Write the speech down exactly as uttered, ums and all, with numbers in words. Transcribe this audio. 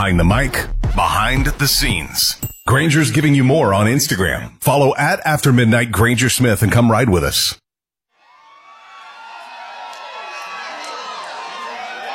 behind the mic, behind the scenes. Granger's giving you more on Instagram. Follow at After Midnight Granger Smith and come ride with us.